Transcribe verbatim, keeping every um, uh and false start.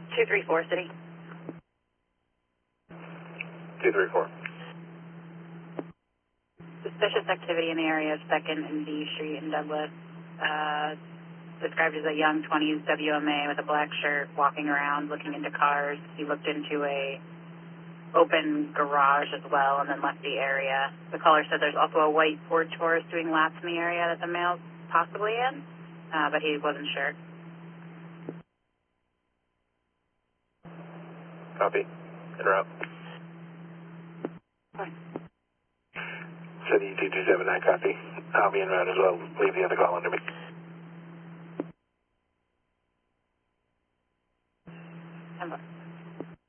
two three four, City. two three four. Suspicious activity in the area of second and D Street in Douglas. Uh, described as a young twenties W M A with a black shirt walking around looking into cars. He looked into a open garage as well and then left the area. The caller said there's also a white Ford Taurus doing laps in the area that the male's possibly in, uh, but he wasn't sure. Copy. Interrupt. Fine. City two two seven nine, copy. I'll be en route as well. Leave the other call under me.